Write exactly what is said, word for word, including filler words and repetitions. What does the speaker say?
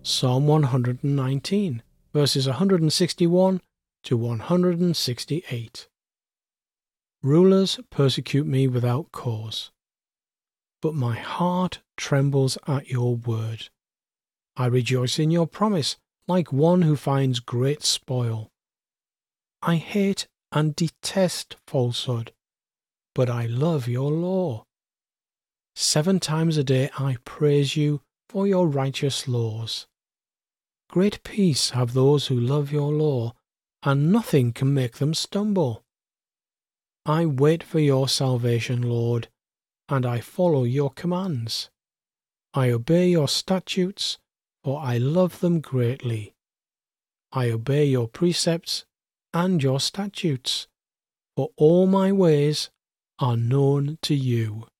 Psalm one hundred nineteen, verses one hundred sixty-one to one hundred sixty-eight. Rulers persecute me without cause, but my heart trembles at your word. I rejoice in your promise like one who finds great spoil. I hate and detest falsehood, but I love your law. Seven times a day I praise you for your righteous laws. Great peace have those who love your law, and nothing can make them stumble. I wait for your salvation, Lord, and I follow your commands. I obey your statutes, for I love them greatly. I obey your precepts and your statutes, for all my ways are known to you.